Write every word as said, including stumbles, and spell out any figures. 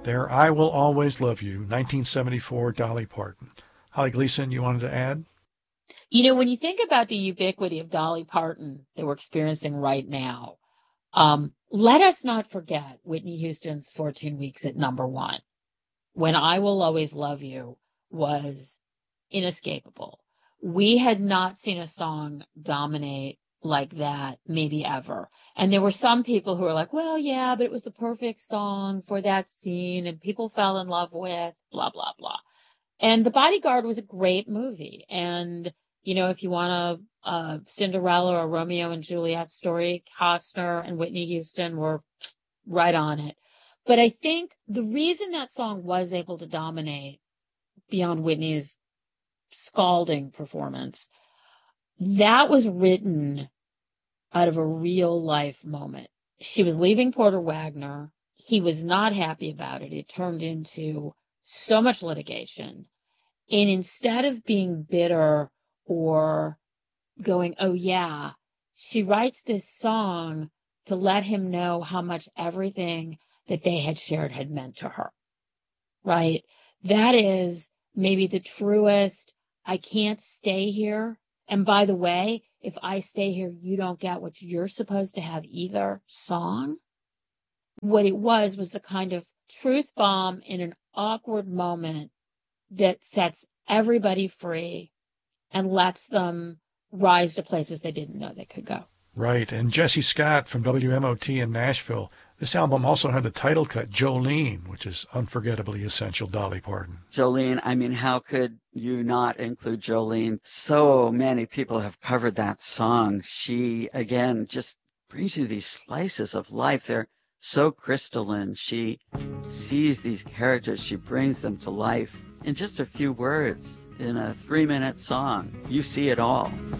There, I Will Always Love You, nineteen seventy-four, Dolly Parton. Holly Gleason, you wanted to add? You know, when you think about the ubiquity of Dolly Parton that we're experiencing right now, um, let us not forget Whitney Houston's fourteen weeks at number one, when I Will Always Love You was inescapable. We had not seen a song dominate like that maybe ever. And there were some people who were like, well, yeah, but it was the perfect song for that scene and people fell in love with, blah, blah, blah. And The Bodyguard was a great movie. And, you know, if you want a, a Cinderella or Romeo and Juliet story, Costner and Whitney Houston were right on it. But I think the reason that song was able to dominate beyond Whitney's scalding performance, that was written out of a real life moment. She was leaving Porter Wagner. He was not happy about it. It turned into so much litigation. And instead of being bitter or going, oh yeah, she writes this song to let him know how much everything that they had shared had meant to her. Right? That is maybe the truest, I can't stay here. And by the way, if I stay here, you don't get what you're supposed to have either song. What it was was the kind of truth bomb in an awkward moment that sets everybody free and lets them rise to places they didn't know they could go. Right. And Jesse Scott from W M O T in Nashville. This album also had the title cut, Jolene, which is unforgettably essential Dolly Parton. Jolene, I mean, how could you not include Jolene? So many people have covered that song. She, again, just brings you these slices of life. They're so crystalline. She sees these characters. She brings them to life in just a few words. In a three-minute song, you see it all.